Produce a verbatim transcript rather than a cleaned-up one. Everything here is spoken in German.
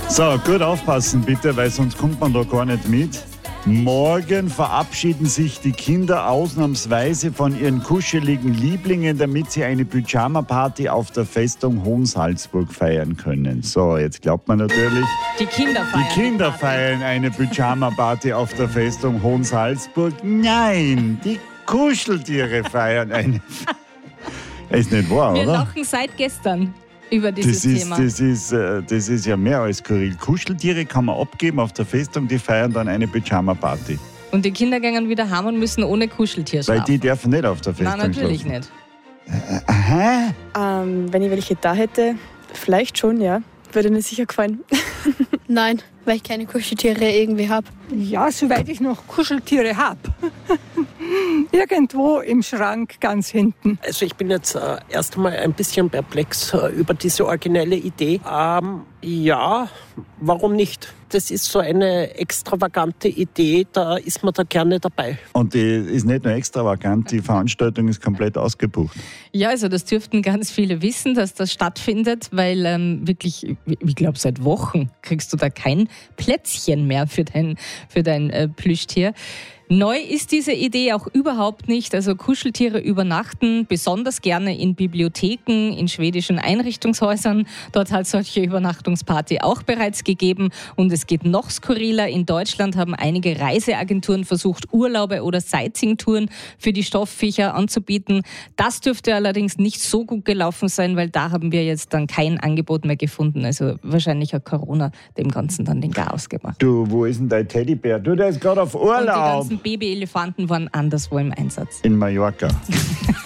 So, gut aufpassen bitte, weil sonst kommt man da gar nicht mit. Morgen verabschieden sich die Kinder ausnahmsweise von ihren kuscheligen Lieblingen, damit sie eine Pyjama-Party auf der Festung Hohensalzburg feiern können. So, jetzt glaubt man natürlich, Die Kinder feiern. die Kinder feiern eine Pyjama-Party auf der Festung Hohensalzburg. Nein, die Kuscheltiere feiern eine. Ist nicht wahr, Wir oder? lachen seit gestern über dieses Das ist, Thema. das, ist, äh, das ist ja mehr als skurril. Kuscheltiere kann man abgeben auf der Festung, die feiern dann eine Pyjama-Party. Und die Kinder gehen wieder heim und müssen ohne Kuscheltier schlafen. Weil die dürfen nicht auf der Festung Nein, natürlich schlafen. nicht. Aha. Ähm, wenn ich welche da hätte, vielleicht schon, ja. Würde mir sicher gefallen. Nein, weil ich keine Kuscheltiere irgendwie habe. Ja, soweit ich noch Kuscheltiere habe. Irgendwo im Schrank ganz hinten. Also ich bin jetzt äh, erst einmal ein bisschen perplex äh, über diese originelle Idee. Ähm, ja, warum nicht? Das ist so eine extravagante Idee, da ist man da gerne dabei. Und die ist nicht nur extravagant, die Veranstaltung ist komplett ausgebucht. Ja, also das dürften ganz viele wissen, dass das stattfindet, weil ähm, wirklich, ich glaube seit Wochen kriegst du da kein Plätzchen mehr für dein, für dein äh, Plüschtier. Neu ist diese Idee auch überhaupt nicht. Also Kuscheltiere übernachten besonders gerne in Bibliotheken, in schwedischen Einrichtungshäusern. Dort hat es solche Übernachtungsparty auch bereits gegeben. Und es geht noch skurriler. In Deutschland haben einige Reiseagenturen versucht, Urlaube oder Sightseeing-Touren für die Stoffviecher anzubieten. Das dürfte allerdings nicht so gut gelaufen sein, weil da haben wir jetzt dann kein Angebot mehr gefunden. Also wahrscheinlich hat Corona dem Ganzen dann den Chaos gemacht. Du, wo ist denn dein Teddybär? Du, der ist gerade auf Und die Urlaub. ganzen Babyelefanten waren anderswo im Einsatz. In Mallorca.